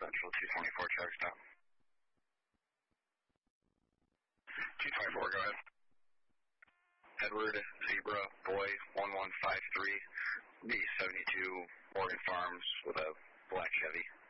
Central 224 check stop. 224, go ahead. Edward Zebra Boy 1153, B72 Morgan Farms with a black Chevy.